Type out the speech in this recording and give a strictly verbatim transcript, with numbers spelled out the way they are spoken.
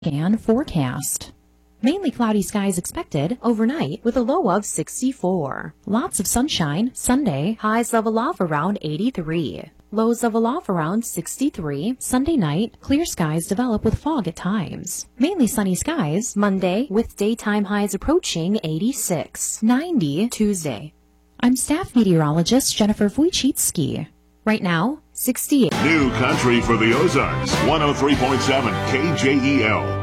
And forecast. Mainly cloudy skies expected overnight with a low of sixty-four. Lots of sunshine Sunday, highs level off around eighty-three. Lows level off around sixty-three. Sunday night, clear skies develop with fog at times. Mainly sunny skies Monday with daytime highs approaching eighty-six. ninety Tuesday. I'm staff meteorologist Jennifer Wojcicki. Right now, sixty-eight. New country for the Ozarks, one oh three point seven K J E L.